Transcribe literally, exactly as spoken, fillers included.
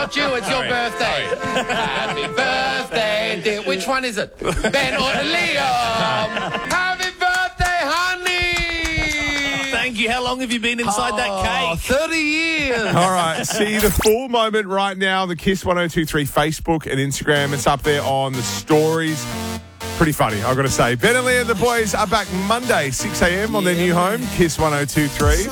not you. It's your birthday. Happy birthday, dear. Which one is it? Ben or Liam? Happy birthday, honey. Thank you. How long have you been inside oh, that cake? thirty years. All right, see the full moment right now on the Kiss one oh two three Facebook and Instagram. It's up there on the stories. Pretty funny, I've got to say. Ben and Leah and the boys are back Monday, six a.m. on their new home, Kiss one oh two three.